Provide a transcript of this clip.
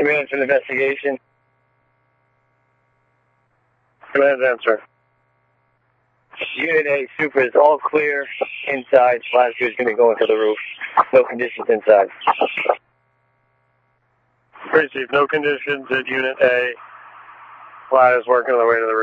Command for an investigation. Command answer. Unit A, Super is all clear inside. Latitude is going to go into the roof. No conditions inside. Receive no conditions at Unit A. Flat is working on the way to the roof.